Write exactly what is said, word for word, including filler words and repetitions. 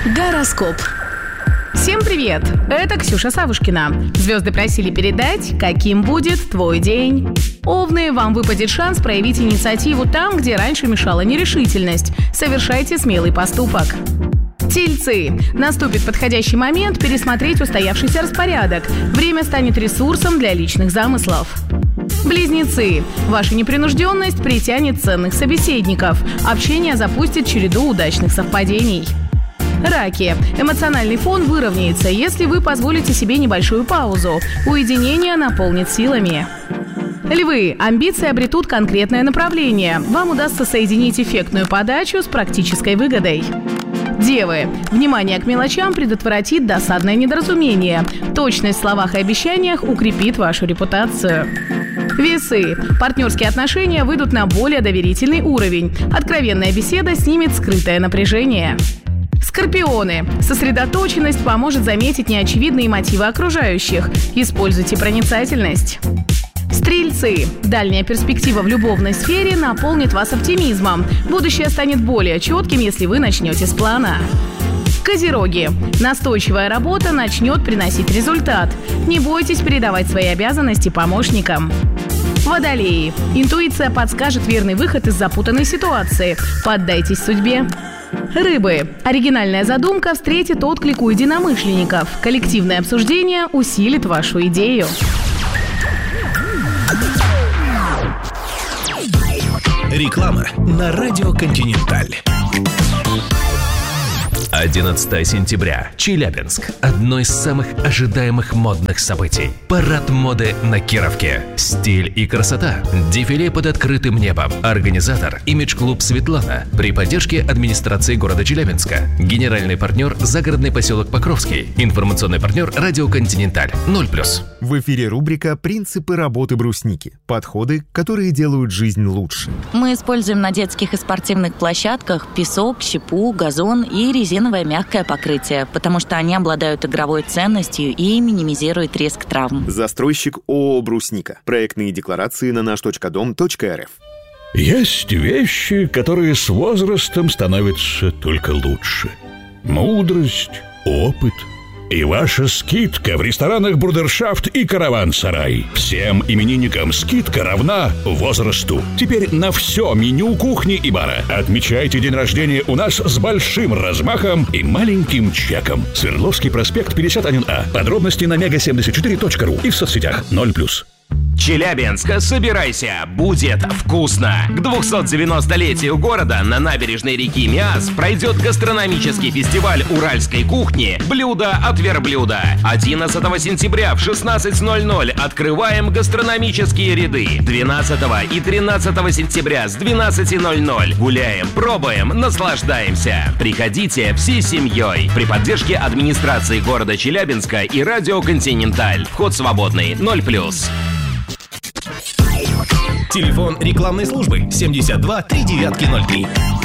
Гороскоп. Всем привет! Это Ксюша Савушкина. Звезды просили передать, каким будет твой день. Овны, вам выпадет шанс проявить инициативу там, где раньше мешала нерешительность. Совершайте смелый поступок. Тельцы. Наступит подходящий момент пересмотреть устоявшийся распорядок. Время станет ресурсом для личных замыслов. Близнецы. Ваша непринужденность притянет ценных собеседников. Общение запустит череду удачных совпадений. Раки. Эмоциональный фон выровняется, если вы позволите себе небольшую паузу. Уединение наполнит силами. Львы. Амбиции обретут конкретное направление. Вам удастся соединить эффектную подачу с практической выгодой. Девы. Внимание к мелочам предотвратит досадное недоразумение. Точность в словах и обещаниях укрепит вашу репутацию. Весы. Партнерские отношения выйдут на более доверительный уровень. Откровенная беседа снимет скрытое напряжение. Скорпионы. Сосредоточенность поможет заметить неочевидные мотивы окружающих. Используйте проницательность. Стрельцы. Дальняя перспектива в любовной сфере наполнит вас оптимизмом. Будущее станет более четким, если вы начнете с плана. Козероги. Настойчивая работа начнет приносить результат. Не бойтесь передавать свои обязанности помощникам. Водолеи. Интуиция подскажет верный выход из запутанной ситуации. Поддайтесь судьбе. Рыбы. Оригинальная задумка встретит отклик у единомышленников. Коллективное обсуждение усилит вашу идею. Реклама на радио «Континенталь». одиннадцатого сентября. Челябинск. Одно из самых ожидаемых модных событий. Парад моды на Кировке. Стиль и красота. Дефиле под открытым небом. Организатор – имидж-клуб «Светлана». При поддержке администрации города Челябинска. Генеральный партнер – загородный поселок Покровский. Информационный партнер – радио «Континенталь». ноль плюс. В эфире рубрика «Принципы работы брусники». Подходы, которые делают жизнь лучше. Мы используем на детских и спортивных площадках песок, щепу, газон и резиновое мягкое покрытие, потому что они обладают игровой ценностью и минимизируют риск травм. Застройщик ООО «Брусника». Проектные декларации на наш точка дом точка эр эф. Есть вещи, которые с возрастом становятся только лучше. Мудрость, опыт и ваша скидка в ресторанах «Брудершафт» и «Караван-сарай». Всем именинникам скидка равна возрасту. Теперь на все меню кухни и бара. Отмечайте день рождения у нас с большим размахом и маленьким чеком. Свердловский проспект пятьдесят один А. Подробности на мега семьдесят четыре точка ру и в соцсетях ноль плюс. Челябинск, собирайся, будет вкусно! К двухсотдевяностолетию города на набережной реки Миас пройдет гастрономический фестиваль уральской кухни «Блюдо от верблюда». одиннадцатого сентября в шестнадцать ноль ноль открываем гастрономические ряды. двенадцатого и тринадцатого сентября с двенадцати ноль ноль гуляем, пробуем, наслаждаемся. Приходите всей семьей. При поддержке администрации города Челябинска и радио «Континенталь». Вход свободный, ноль плюс. Телефон рекламной службы семьдесят два три девятки ноль три.